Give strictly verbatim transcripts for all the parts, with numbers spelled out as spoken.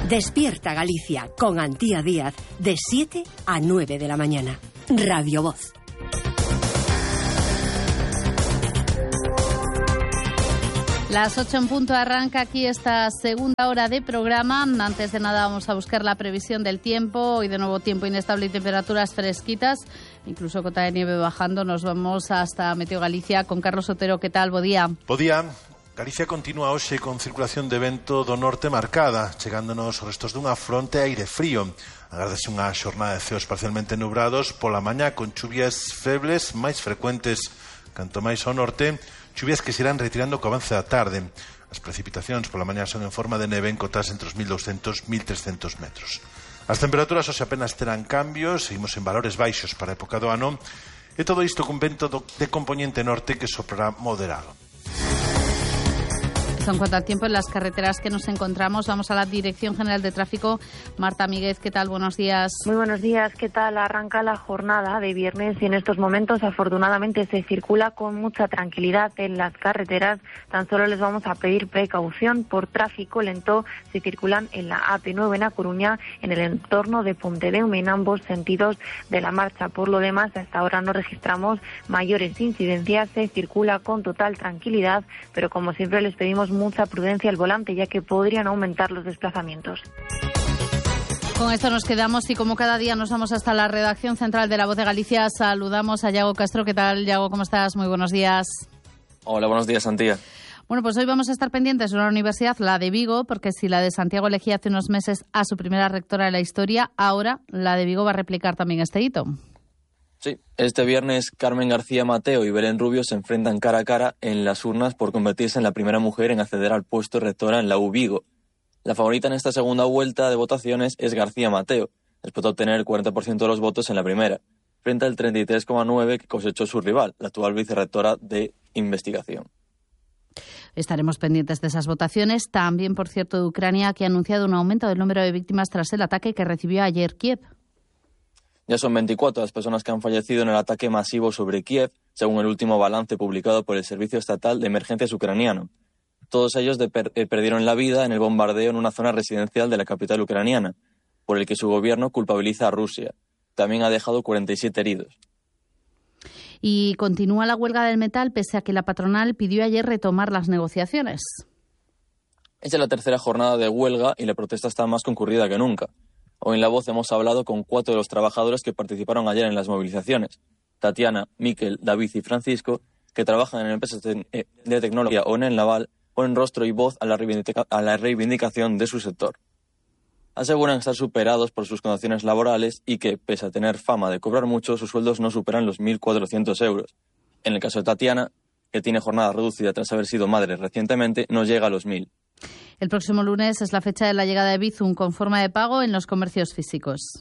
Despierta Galicia con Antía Díaz de siete a nueve de la mañana. Radio Voz. Las ocho en punto arranca aquí esta segunda hora de programa. Antes de nada vamos a buscar la previsión del tiempo. Hoy de nuevo tiempo inestable y temperaturas fresquitas. Incluso cota de nieve bajando. Nos vamos hasta Meteo Galicia con Carlos Otero. ¿Qué tal? Bo día. Bo día. Galicia continúa hoxe con circulación de vento do norte marcada, chegándonos os restos dunha fronte aire frío. Agárdase unha xornada de ceos parcialmente nubrados pola mañá con chuvias febles máis frecuentes. Canto máis ao norte, chuvias que se irán retirando co avance da tarde. As precipitacións pola mañá son en forma de neve en cotas entre os mil doscientos e mil trescentos metros. As temperaturas hoxe apenas terán cambios, seguimos en valores baixos para a época do ano, e todo isto cun vento de componente norte que soprará moderado. En cuanto al tiempo en las carreteras que nos encontramos, vamos a la Dirección General de Tráfico. Marta Míguez, ¿qué tal? Buenos días. Muy buenos días, ¿qué tal? Arranca la jornada de viernes y en estos momentos afortunadamente se circula con mucha tranquilidad en las carreteras. Tan solo les vamos a pedir precaución por tráfico lento si circulan en la A P nueve en A Coruña, en el entorno de Pontedeume, en ambos sentidos de la marcha. Por lo demás, hasta ahora no registramos mayores incidencias, se circula con total tranquilidad, pero como siempre les pedimos mucha prudencia al volante, ya que podrían aumentar los desplazamientos. Con esto nos quedamos y como cada día nos vamos hasta la redacción central de La Voz de Galicia. Saludamos a Iago Castro. ¿Qué tal, Iago? ¿Cómo estás? Muy buenos días. Hola, buenos días, Antía. Bueno, pues hoy vamos a estar pendientes de una universidad, la de Vigo, porque si la de Santiago elegía hace unos meses a su primera rectora de la historia, ahora la de Vigo va a replicar también este hito. Sí, este viernes Carmen García Mateo y Belén Rubio se enfrentan cara a cara en las urnas por convertirse en la primera mujer en acceder al puesto de rectora en la U Vigo. La favorita en esta segunda vuelta de votaciones es García Mateo, después de obtener el cuarenta por ciento de los votos en la primera, frente al treinta y tres coma nueve por ciento que cosechó su rival, la actual vicerrectora de investigación. Estaremos pendientes de esas votaciones. También, por cierto, de Ucrania, que ha anunciado un aumento del número de víctimas tras el ataque que recibió ayer Kiev. Ya son veinticuatro las personas que han fallecido en el ataque masivo sobre Kiev, según el último balance publicado por el Servicio Estatal de Emergencias ucraniano. Todos ellos de per- eh, perdieron la vida en el bombardeo en una zona residencial de la capital ucraniana, por el que su gobierno culpabiliza a Rusia. También ha dejado cuarenta y siete heridos. Y continúa la huelga del metal, pese a que la patronal pidió ayer retomar las negociaciones. Es la tercera jornada de huelga y la protesta está más concurrida que nunca. Hoy en La Voz hemos hablado con cuatro de los trabajadores que participaron ayer en las movilizaciones. Tatiana, Miquel, David y Francisco, que trabajan en empresas de, de tecnología o en el naval, ponen rostro y voz a la, reivindica- a la reivindicación de su sector. Aseguran estar superados por sus condiciones laborales y que, pese a tener fama de cobrar mucho, sus sueldos no superan los mil cuatrocientos euros. En el caso de Tatiana, que tiene jornada reducida tras haber sido madre recientemente, no llega a los mil. El próximo lunes es la fecha de la llegada de Bizum con forma de pago en los comercios físicos.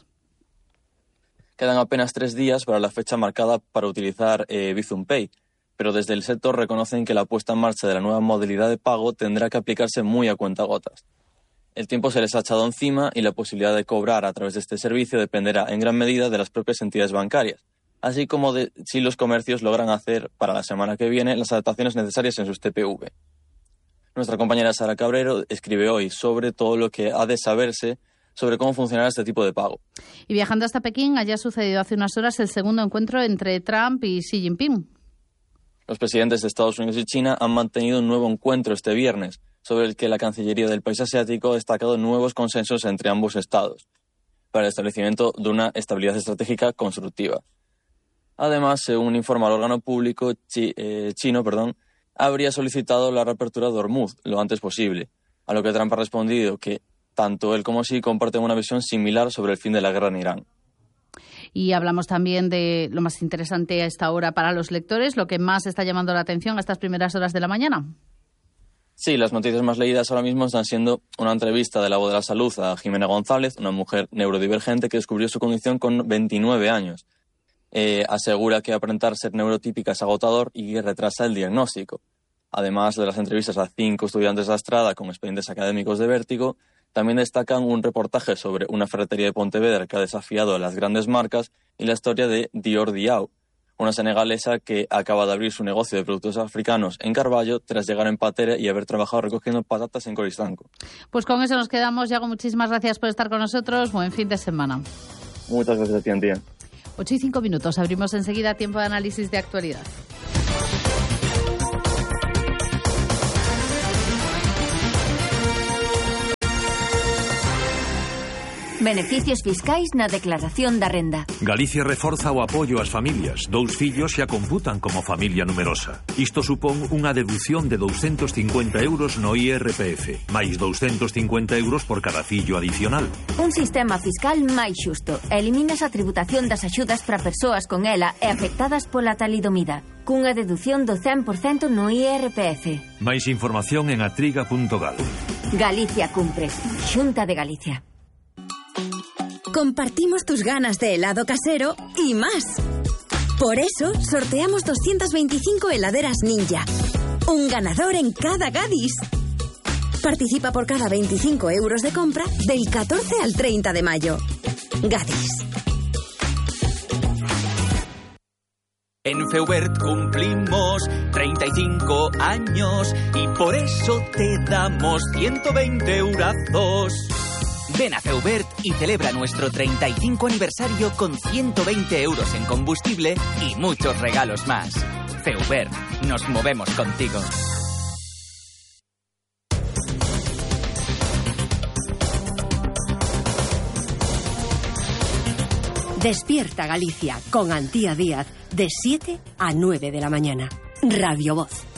Quedan apenas tres días para la fecha marcada para utilizar eh, Bizum Pay, pero desde el sector reconocen que la puesta en marcha de la nueva modalidad de pago tendrá que aplicarse muy a cuentagotas. El tiempo se les ha echado encima y la posibilidad de cobrar a través de este servicio dependerá en gran medida de las propias entidades bancarias, así como de si los comercios logran hacer para la semana que viene las adaptaciones necesarias en sus T P V. Nuestra compañera Sara Cabrero escribe hoy sobre todo lo que ha de saberse sobre cómo funcionará este tipo de pago. Y viajando hasta Pekín, allá ha sucedido hace unas horas el segundo encuentro entre Trump y Xi Jinping. Los presidentes de Estados Unidos y China han mantenido un nuevo encuentro este viernes, sobre el que la Cancillería del país asiático ha destacado nuevos consensos entre ambos estados, para el establecimiento de una estabilidad estratégica constructiva. Además, según informa el órgano público chi, eh, chino, perdón, habría solicitado la reapertura de Hormuz lo antes posible, a lo que Trump ha respondido que tanto él como Xi comparten una visión similar sobre el fin de la guerra en Irán. Y hablamos también de lo más interesante a esta hora para los lectores, lo que más está llamando la atención a estas primeras horas de la mañana. Sí, las noticias más leídas ahora mismo están siendo una entrevista de La Voz de la Salud a Jimena González, una mujer neurodivergente que descubrió su condición con veintinueve años. Eh, asegura que aparentar ser neurotípica es agotador y retrasa el diagnóstico. Además de las entrevistas a cinco estudiantes de Astrada con expedientes académicos de vértigo, también destacan un reportaje sobre una ferretería de Pontevedra que ha desafiado a las grandes marcas y la historia de Dior Diao, una senegalesa que acaba de abrir su negocio de productos africanos en Carballo tras llegar en patera y haber trabajado recogiendo patatas en Coristanco. Pues con eso nos quedamos. Yago, muchísimas gracias por estar con nosotros. Buen fin de semana. Muchas gracias a ti, Antía. ocho y cinco minutos. Abrimos enseguida tiempo de análisis de actualidad. Beneficios fiscais na declaración da renda. Galicia reforza o apoio ás familias. Dous fillos xa computan como familia numerosa. Isto supón unha deducción de douscentos cincuenta euros no I R P F, máis douscentos cincuenta euros por cada fillo adicional. Un sistema fiscal máis xusto. Eliminas a tributación das axudas para persoas con ela e afectadas pola talidomida, cunha deducción do cen por cento no I R P F. Máis información en atriga punto gal. Galicia cumpre. Xunta de Galicia. Compartimos tus ganas de helado casero y más. Por eso, sorteamos doscientas veinticinco heladeras Ninja. Un ganador en cada Gadis. Participa por cada veinticinco euros de compra del catorce al treinta de mayo. Gadis. En Feubert cumplimos treinta y cinco años y por eso te damos ciento veinte eurazos. Ven a Feubert y celebra nuestro treinta y cinco aniversario con ciento veinte euros en combustible y muchos regalos más. Feubert, nos movemos contigo. Despierta Galicia con Antía Díaz de siete a nueve de la mañana. Radio Voz.